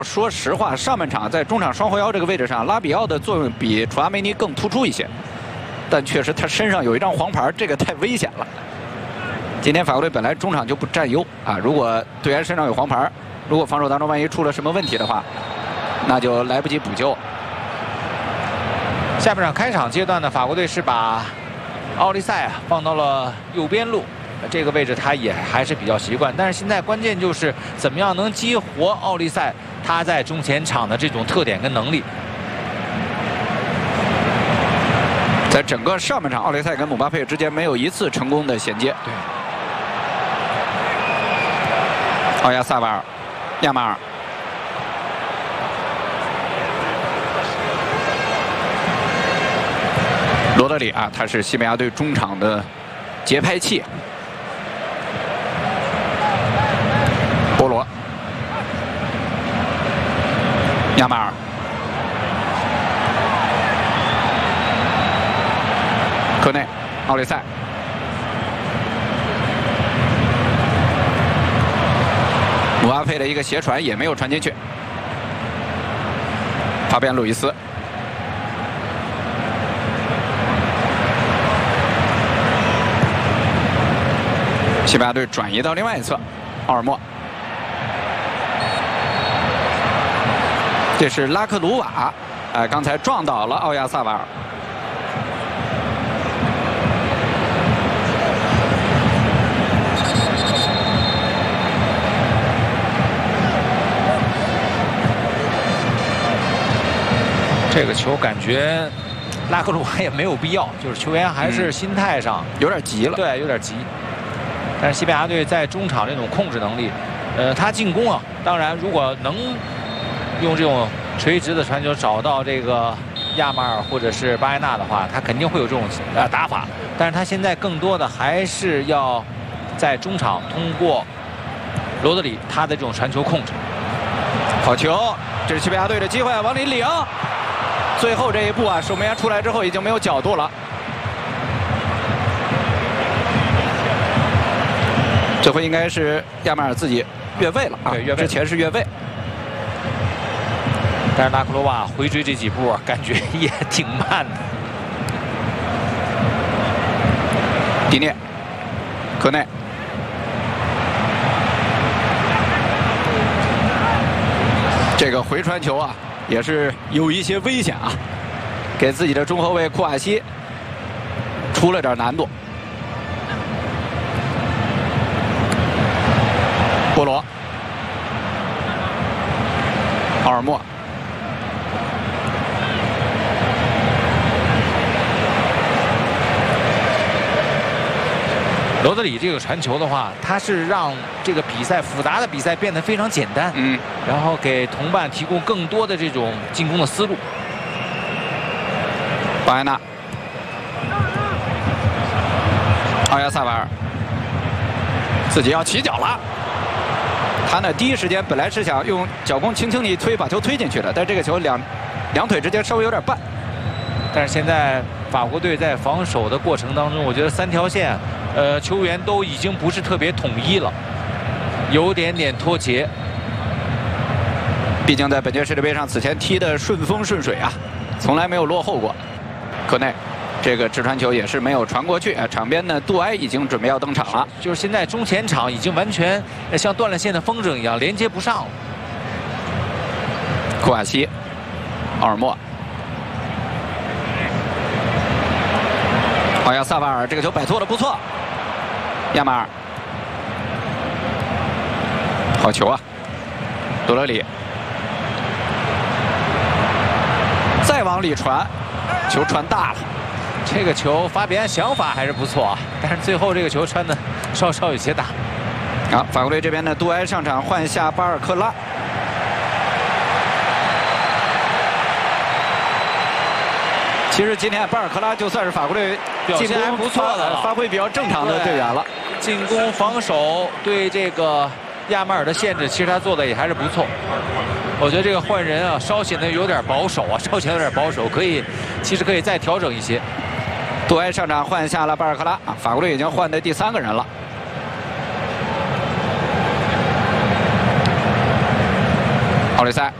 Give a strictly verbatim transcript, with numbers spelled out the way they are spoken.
说实话，上半场在中场双后腰这个位置上，拉比奥的作用比楚阿梅尼更突出一些，但确实他身上有一张黄牌，这个太危险了。今天法国队本来中场就不占优啊，如果队员身上有黄牌，如果防守当中万一出了什么问题的话，那就来不及补救。 下半场开场阶段呢，法国队是把奥利塞啊放到了右边路。 这个位置他也还是比较习惯，但是现在关键就是怎么样能激活奥利塞他在中前场的这种特点跟能力。 在整个上半场，奥利塞跟姆巴佩之间没有一次成功的衔接。 对。 奥亚萨瓦尔，亚马尔，罗德里啊，他是西班牙队中场的节拍器。 波罗、亚马尔、科内、奥利塞、姆巴佩的一个斜传也没有传进去。法比安·路易斯、西班牙队转移到另外一侧，奥尔莫。 这是拉克鲁瓦，呃，刚才撞倒了奥亚萨瓦尔。 这个球感觉拉克鲁瓦也没有必要，就是球员还是心态上、 嗯、有点急了， 对，有点急。但是西班牙队在中场这种控制能力，呃，他进攻啊，当然如果能。 用这种垂直的传球找到这个亚马尔或者是巴耶纳的话，他肯定会有这种呃打法。但是他现在更多的还是要在中场通过罗德里他的这种传球控制。 好球，这是西班牙队的机会，往里领。最后这一步啊，守门员出来之后已经没有角度了。这回应该是亚马尔自己越位了啊， 对，越位。 之前是越位。 但是拉克罗瓦回追这几步啊，感觉也挺慢的。 迪涅、科内、这个回传球啊，也是有一些危险啊，给自己的中后卫库瓦西出了点难度。波罗、奥尔莫。 罗德里这个传球的话，他是让这个比赛复杂的比赛变得非常简单，嗯，然后给同伴提供更多的这种进攻的思路。 巴耶纳、奥亚萨瓦尔自己要起脚了，他呢第一时间本来是想用脚弓轻轻一推把球推进去的，但这个球两两腿之间稍微有点绊。 但是现在法国队在防守的过程当中，我觉得三条线。 呃，球员都已经不是特别统一了，有点点脱节。 毕竟在本届世界杯上，此前踢的顺风顺水啊，从来没有落后过。科内，这个直传球也是没有传过去。场边呢，杜埃已经准备要登场了。 就是现在中前场已经完全像断了线的风筝一样连接不上了。 库瓦西、奥尔莫。 奥亚萨瓦尔这个球摆脱的不错，亚马尔，好球啊！多勒里，再往里传，球传大了。 这个球法比安想法还是不错啊，但是最后这个球传的稍稍有些大。 好，法国队这边呢，杜埃上场换下巴尔克拉。 其实今天巴尔克拉就算是法国队进攻还不错的、发挥比较正常的队员了。 进攻、防守对这个亚马尔的限制，其实他做的也还是不错。我觉得这个换人啊，稍显得有点保守啊，稍显得有点保守，可以，其实可以再调整一些。 杜埃上场换下了巴尔克拉啊，法国队已经换的第三个人了。 奥利塞